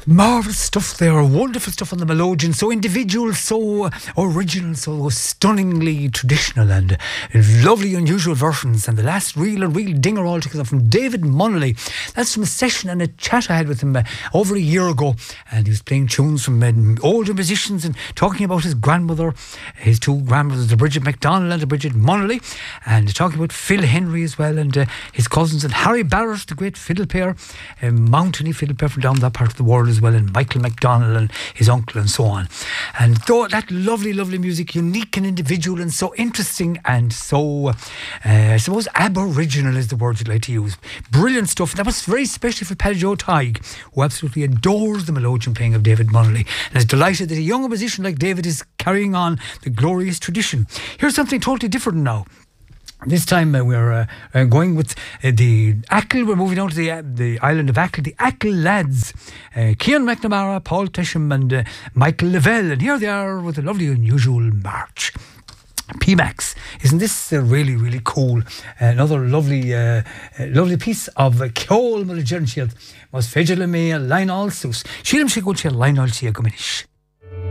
Marvellous stuff there, wonderful stuff on the Melodian, so individual, so original, so stunningly traditional, and lovely unusual versions. And the last real dinger altogether from David Munnelly. That's from a session and a chat I had with him over a year ago, and he was playing tunes from older musicians and talking about his grandmother, his two grandmothers, the Bridget MacDonald and the Bridget Munnelly, and talking about Phil Henry as well, and his cousins, and Harry Barrett, the great fiddle player, mountainy fiddle player from down that part of the world as well, and Michael McDonald and his uncle and so on. And though that lovely music, unique and individual and so interesting and so I suppose aboriginal is the word you'd like to use. Brilliant stuff. That was very special for Paddy Joe Tighe, who absolutely adores the Melodian playing of David Munnelly and is delighted that a younger musician like David is carrying on the glorious tradition. Here's something totally different now. This time we're going with the Achill. We're moving on to the island of Achill, the Achill lads, Cian McNamara, Paul Tesham and Michael Lavelle, and here they are with a lovely unusual march. P-Max, isn't this really cool? Another lovely piece of Ceol Mar Gernshield was Fedgel me a line all sus. Sheelam she go to line all she a gominish.